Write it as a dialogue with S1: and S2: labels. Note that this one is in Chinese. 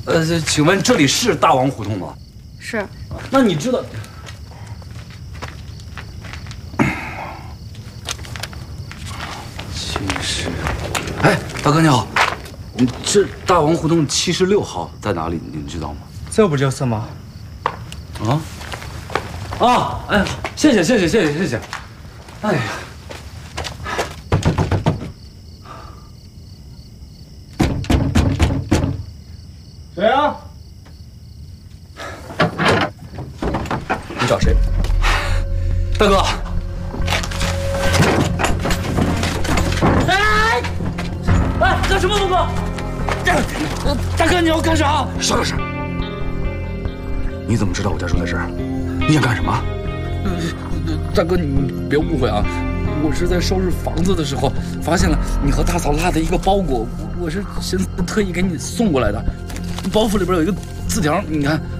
S1: 请问这里是大王胡同吗？
S2: 是。
S1: 那你知道？哎，大哥你好，你这大王胡同76号在哪里？您知道吗？
S3: 这不就是吗？
S1: 哎，谢谢。哎呀，
S3: 谁啊？
S1: 你找谁？大哥。哎，干什么，龙哥？大哥，你要干啥？
S4: 肖老师，你怎么知道我家住在这儿？你想干什么？
S1: 大哥，你别误会啊，我是在收拾房子的时候发现了你和大嫂落的一个包裹，我是寻思特意给你送过来的。包袱里边有一个字条，你看。